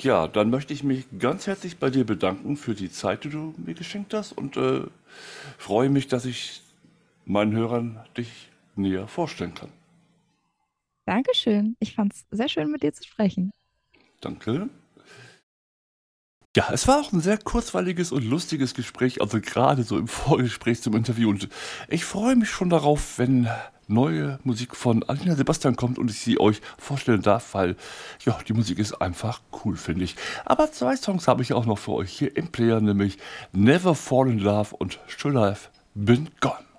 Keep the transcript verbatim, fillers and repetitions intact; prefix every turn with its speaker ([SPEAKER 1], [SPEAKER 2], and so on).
[SPEAKER 1] Ja, dann möchte ich mich ganz herzlich bei dir bedanken für die Zeit, die du mir geschenkt hast und äh, freue mich, dass ich meinen Hörern dich näher vorstellen kann.
[SPEAKER 2] Dankeschön. Ich fand es sehr schön, mit dir zu sprechen.
[SPEAKER 1] Danke. Ja, es war auch ein sehr kurzweiliges und lustiges Gespräch, also gerade so im Vorgespräch zum Interview. Und ich freue mich schon darauf, wenn neue Musik von Alina Sebastian kommt und ich sie euch vorstellen darf, weil ja, die Musik ist einfach cool, finde ich. Aber zwei Songs habe ich auch noch für euch hier im Player, nämlich Never Fall in Love und Should Have Been Gone.